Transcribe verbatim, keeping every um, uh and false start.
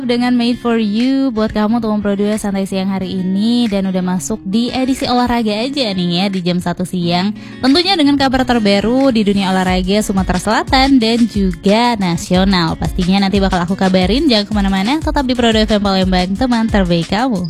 dengan Made For You buat kamu teman Pro dua santai siang hari ini. Dan udah masuk di edisi olahraga aja nih ya di jam satu siang. Tentunya dengan kabar terbaru di dunia olahraga Sumatera Selatan dan juga nasional. Pastinya nanti bakal aku kabarin, jangan kemana-mana, tetap di Pro dua F M Palembang, teman terbaik kamu.